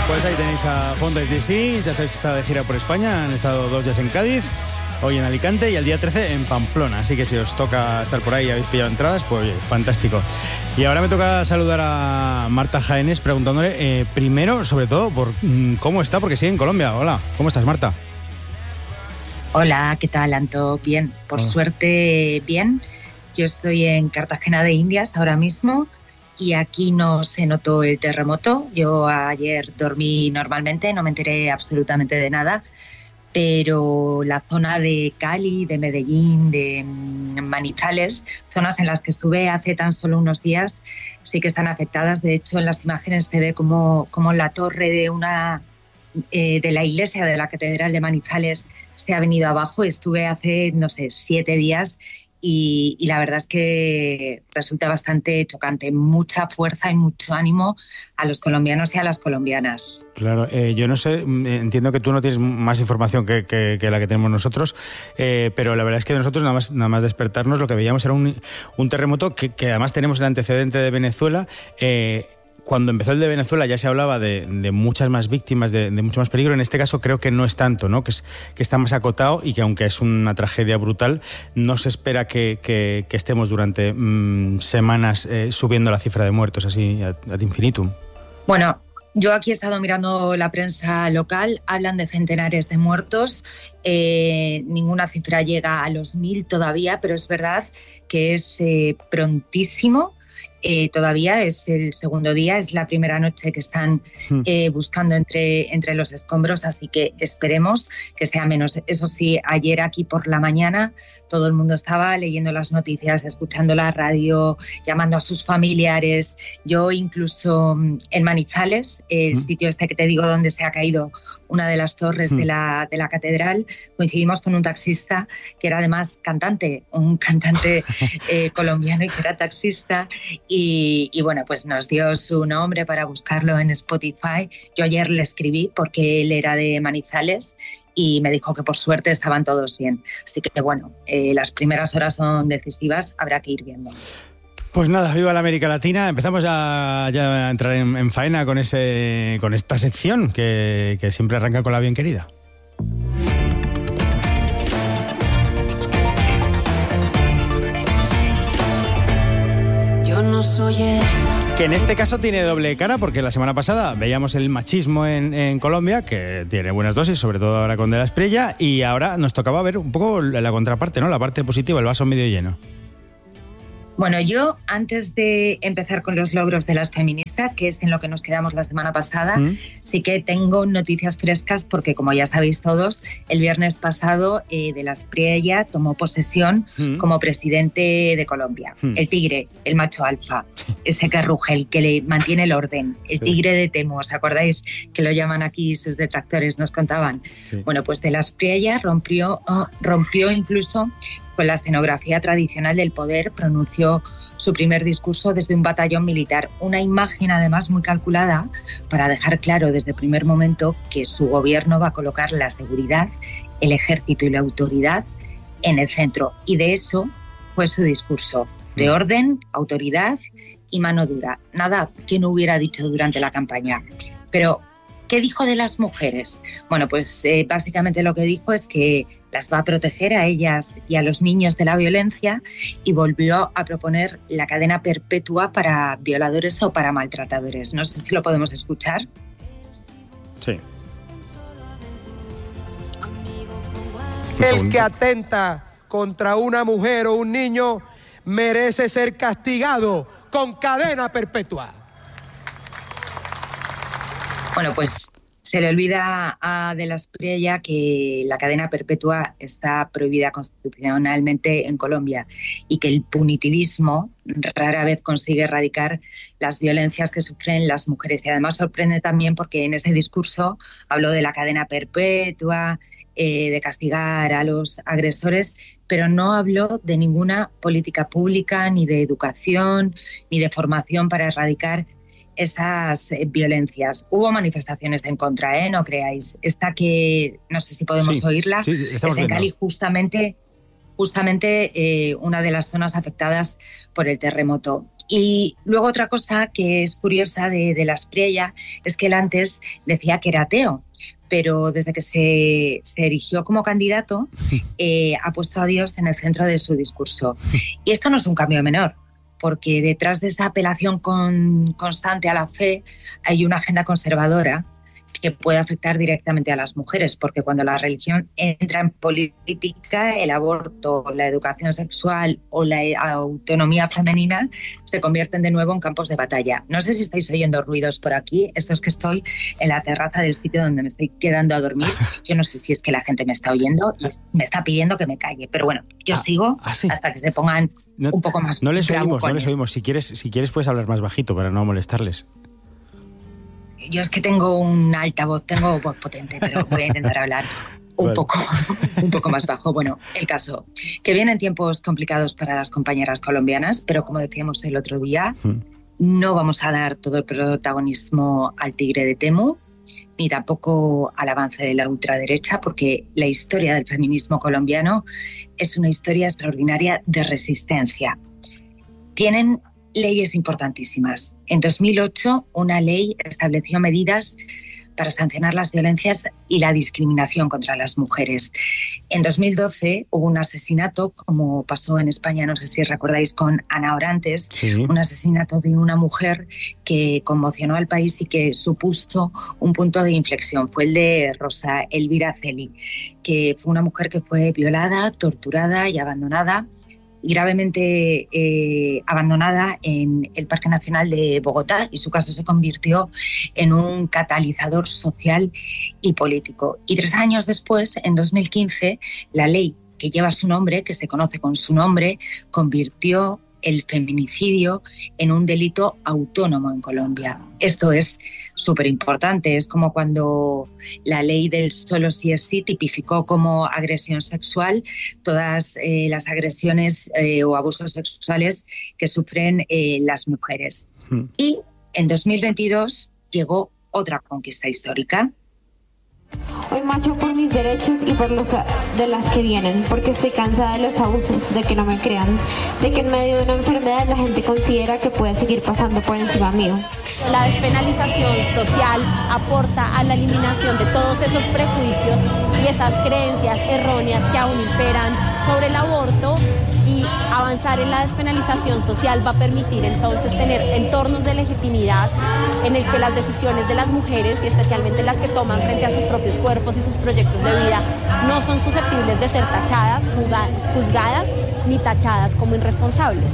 Pues ahí tenéis a Fontes DC, ya sabéis que está de gira por España, han estado 2 días en Cádiz, hoy en Alicante y el día 13 en Pamplona, así que si os toca estar por ahí y habéis pillado entradas, pues oye, fantástico. Y ahora me toca saludar a Marta Jaénes preguntándole primero, sobre todo, por cómo está, porque sigue en Colombia. Hola, ¿cómo estás, Marta? Hola, ¿qué tal, Anto? Bien, por suerte bien. Yo estoy en Cartagena de Indias ahora mismo y aquí no se notó el terremoto. Yo ayer dormí normalmente, no me enteré absolutamente de nada, pero la zona de Cali, de Medellín, de Manizales, zonas en las que estuve hace tan solo unos días, sí que están afectadas. De hecho, en las imágenes se ve como la torre de la iglesia de la Catedral de Manizales se ha venido abajo. Estuve hace, 7 días y la verdad es que resulta bastante chocante. Mucha fuerza y mucho ánimo a los colombianos y a las colombianas. Claro, yo no sé, entiendo que tú no tienes más información que la que tenemos nosotros, pero la verdad es que nosotros nada más despertarnos lo que veíamos era un terremoto que además tenemos el antecedente de Venezuela. Cuando empezó el de Venezuela ya se hablaba de muchas más víctimas, de mucho más peligro. En este caso creo que no es tanto, ¿no? Que está más acotado y que aunque es una tragedia brutal, no se espera que estemos durante semanas subiendo la cifra de muertos así ad infinitum. Bueno, yo aquí he estado mirando la prensa local, hablan de centenares de muertos, ninguna cifra llega a los 1.000 todavía, pero es verdad que es prontísimo. Todavía es el segundo día, es la primera noche que están buscando entre los escombros, así que esperemos que sea menos. Eso sí, ayer aquí por la mañana todo el mundo estaba leyendo las noticias, escuchando la radio, llamando a sus familiares. Yo incluso en Manizales, el sitio este que te digo donde se ha caído una de las torres de la catedral, coincidimos con un taxista que era además un cantante colombiano y que era taxista y bueno, pues nos dio su nombre para buscarlo en Spotify. Yo ayer le escribí porque él era de Manizales y me dijo que por suerte estaban todos bien. Así que bueno, las primeras horas son decisivas, habrá que ir viendo. Pues nada, viva la América Latina. Empezamos ya a entrar en faena con esta sección que siempre arranca con la bien querida. Yo no soy esa. Que en este caso tiene doble cara, porque la semana pasada veíamos el machismo en Colombia, que tiene buenas dosis, sobre todo ahora con De la Espriella, y ahora nos tocaba ver un poco la contraparte, ¿no? La parte positiva, el vaso medio lleno. Bueno, yo antes de empezar con los logros de las feministas, que es en lo que nos quedamos la semana pasada, sí que tengo noticias frescas porque, como ya sabéis todos, el viernes pasado De la Espriella tomó posesión como presidente de Colombia. El tigre, el macho alfa, ese que ruge, el que le mantiene el orden, el tigre de Temu, ¿os acordáis que lo llaman aquí sus detractores? Nos contaban. Sí. Bueno, pues De la Espriella rompió incluso con la escenografía tradicional del poder, pronunció su primer discurso desde un batallón militar. Una imagen además muy calculada para dejar claro desde el primer momento que su gobierno va a colocar la seguridad, el ejército y la autoridad en el centro. Y de eso fue su discurso, de orden, autoridad y mano dura. Nada que no hubiera dicho durante la campaña. Pero, ¿qué dijo de las mujeres? Bueno, pues básicamente lo que dijo es que las va a proteger a ellas y a los niños de la violencia y volvió a proponer la cadena perpetua para violadores o para maltratadores. No sé si lo podemos escuchar. Sí. El que atenta contra una mujer o un niño merece ser castigado con cadena perpetua. Bueno, pues se le olvida a De la Espriella que la cadena perpetua está prohibida constitucionalmente en Colombia y que el punitivismo rara vez consigue erradicar las violencias que sufren las mujeres. Y además sorprende también porque en ese discurso habló de la cadena perpetua, de castigar a los agresores, pero no habló de ninguna política pública, ni de educación, ni de formación para erradicar esas violencias. Hubo manifestaciones en contra, no creáis. Esta que no sé si podemos oírla, es en Cali, justamente una de las zonas afectadas por el terremoto. Y luego otra cosa que es curiosa de la Espriella es que él antes decía que era ateo, pero desde que se erigió como candidato ha puesto a Dios en el centro de su discurso. Y esto no es un cambio menor, porque detrás de esa apelación constante a la fe hay una agenda conservadora que puede afectar directamente a las mujeres, porque cuando la religión entra en política, el aborto, la educación sexual o la autonomía femenina se convierten de nuevo en campos de batalla. No sé si estáis oyendo ruidos por aquí, esto es que estoy en la terraza del sitio donde me estoy quedando a dormir. Yo no sé si es que la gente me está oyendo y me está pidiendo que me calle, pero bueno, yo sigo hasta que se pongan un poco más. No les oímos. Si quieres puedes hablar más bajito para no molestarles. Yo es que tengo un altavoz, tengo voz potente, pero voy a intentar hablar un poco más bajo. Bueno, el caso, que vienen tiempos complicados para las compañeras colombianas, pero como decíamos el otro día, no vamos a dar todo el protagonismo al tigre de Temu, ni tampoco al avance de la ultraderecha, porque la historia del feminismo colombiano es una historia extraordinaria de resistencia. Tienen leyes importantísimas. En 2008, una ley estableció medidas para sancionar las violencias y la discriminación contra las mujeres. En 2012 hubo un asesinato, como pasó en España, no sé si recordáis, con Ana Orantes, un asesinato de una mujer que conmocionó al país y que supuso un punto de inflexión. Fue el de Rosa Elvira Celi, que fue una mujer que fue violada, torturada y abandonada, gravemente abandonada en el Parque Nacional de Bogotá, y su caso se convirtió en un catalizador social y político. Y 3 años después, en 2015, la ley que lleva su nombre, que se conoce con su nombre, convirtió el feminicidio en un delito autónomo en Colombia. Esto es súper importante. Es como cuando la ley del solo sí es sí tipificó como agresión sexual todas las agresiones o abusos sexuales que sufren las mujeres. Y en 2022 llegó otra conquista histórica. Hoy marcho por mis derechos y por los de las que vienen, porque estoy cansada de los abusos, de que no me crean, de que en medio de una enfermedad la gente considera que puede seguir pasando por encima mío. La despenalización social aporta a la eliminación de todos esos prejuicios y esas creencias erróneas que aún imperan sobre el aborto, y avanzar en la despenalización social va a permitir entonces tener entornos de legitimidad en el que las decisiones de las mujeres, y especialmente las que toman frente a sus propios cuerpos y sus proyectos de vida, no son susceptibles de ser tachadas, juzgadas ni tachadas como irresponsables.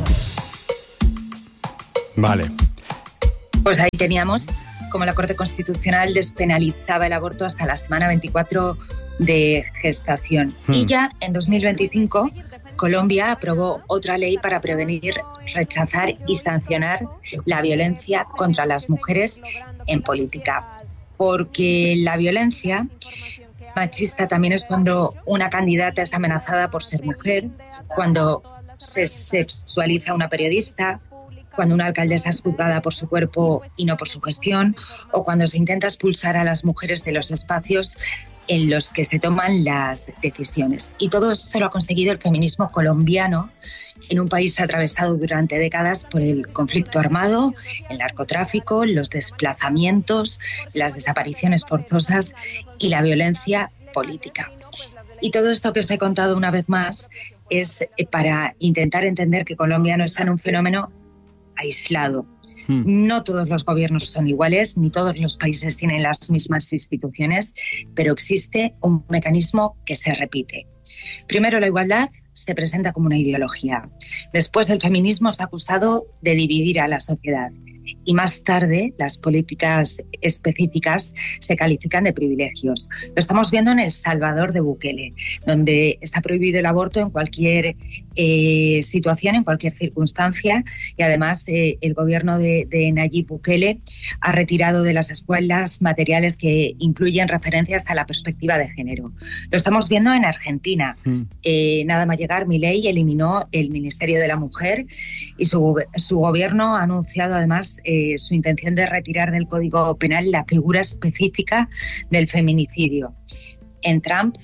Vale. Pues ahí teníamos como la Corte Constitucional despenalizaba el aborto hasta la semana 24 de gestación. Y ya en 2025 Colombia aprobó otra ley para prevenir, rechazar y sancionar la violencia contra las mujeres en política. Porque la violencia machista también es cuando una candidata es amenazada por ser mujer, cuando se sexualiza a una periodista, cuando una alcaldesa es juzgada por su cuerpo y no por su gestión, o cuando se intenta expulsar a las mujeres de los espacios en los que se toman las decisiones. Y todo esto lo ha conseguido el feminismo colombiano en un país atravesado durante décadas por el conflicto armado, el narcotráfico, los desplazamientos, las desapariciones forzosas y la violencia política. Y todo esto que os he contado una vez más es para intentar entender que Colombia no está en un fenómeno aislado. No todos los gobiernos son iguales, ni todos los países tienen las mismas instituciones, pero existe un mecanismo que se repite. Primero, la igualdad se presenta como una ideología. Después, el feminismo es acusado de dividir a la sociedad. Y más tarde, las políticas específicas se califican de privilegios. Lo estamos viendo en El Salvador de Bukele, donde está prohibido el aborto en cualquier situación, en cualquier circunstancia, y además el gobierno de Nayib Bukele ha retirado de las escuelas materiales que incluyen referencias a la perspectiva de género. Lo estamos viendo en Argentina. Nada más llegar, Milei eliminó el Ministerio de la Mujer y su gobierno ha anunciado además su intención de retirar del Código Penal la figura específica del feminicidio. En Trump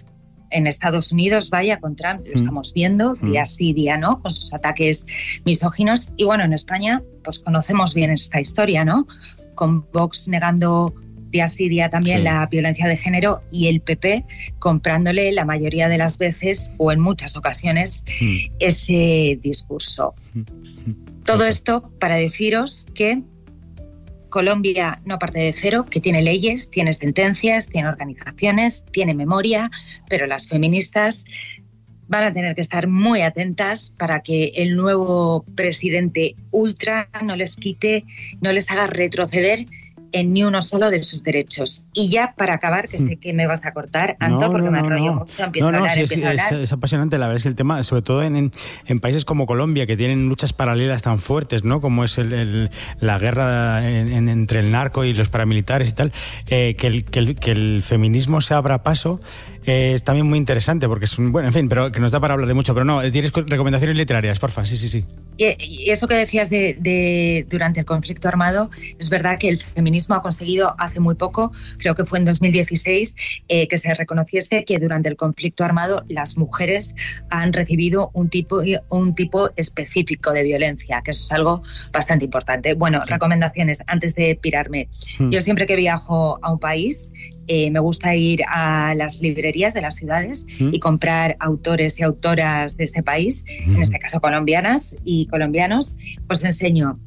en Estados Unidos, vaya, con Trump, lo estamos viendo día sí, día no, con sus ataques misóginos. Y bueno, en España, pues conocemos bien esta historia, ¿no? Con Vox negando día sí, día también la violencia de género y el PP comprándole la mayoría de las veces o en muchas ocasiones ese discurso. Todo esto para deciros que Colombia no parte de cero, que tiene leyes, tiene sentencias, tiene organizaciones, tiene memoria, pero las feministas van a tener que estar muy atentas para que el nuevo presidente ultra no les quite, no les haga retroceder en ni uno solo de sus derechos. Y ya para acabar, que sé que me vas a cortar, Anto, porque me enrollo mucho, empiezo a hablar. Es apasionante, la verdad es que el tema, sobre todo en países como Colombia, que tienen luchas paralelas tan fuertes, ¿no? Como es la guerra entre el narco y los paramilitares y tal, que el feminismo se abra paso. Es también muy interesante porque es bueno, en fin, pero que nos da para hablar de mucho. Pero no, tienes recomendaciones literarias, porfa, sí. Y eso que decías de durante el conflicto armado, es verdad que el feminismo ha conseguido hace muy poco, creo que fue en 2016, que se reconociese que durante el conflicto armado las mujeres han recibido un tipo específico de violencia, que eso es algo bastante importante. Bueno, recomendaciones antes de pirarme. Yo siempre que viajo a un país, me gusta ir a las librerías de las ciudades y comprar autores y autoras de ese país, en este caso colombianas y colombianos. Pues te enseño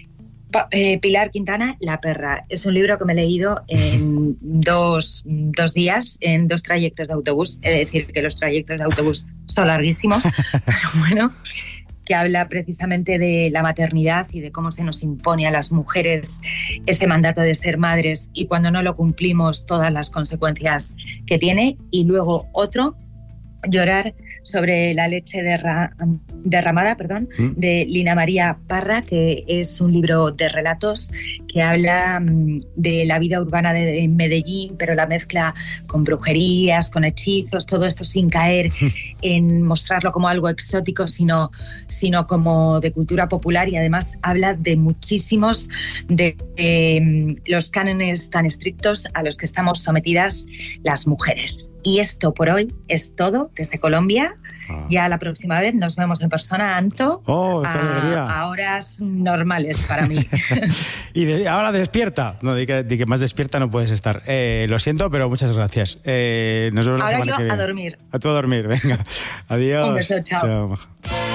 Pilar Quintana, La perra. Es un libro que me he leído en dos días, en 2 trayectos de autobús. He de decir que los trayectos de autobús son larguísimos, pero bueno, que habla precisamente de la maternidad y de cómo se nos impone a las mujeres ese mandato de ser madres y cuando no lo cumplimos todas las consecuencias que tiene. Y luego otro, Llorar sobre la leche derramada, de Lina María Parra, que es un libro de relatos que habla de la vida urbana de Medellín, pero la mezcla con brujerías, con hechizos, todo esto sin caer en mostrarlo como algo exótico, sino como de cultura popular, y además habla de muchísimos de los cánones tan estrictos a los que estamos sometidas las mujeres. Y esto por hoy es todo desde Colombia. Ya la próxima vez nos vemos en persona, Anto, a horas normales para mí. Y ahora despierta. No, di que más despierta no puedes estar. Lo siento, pero muchas gracias. Nos vemos ahora la semana que viene. A dormir. A tú a dormir, venga. Adiós. Un beso, chao. Chao.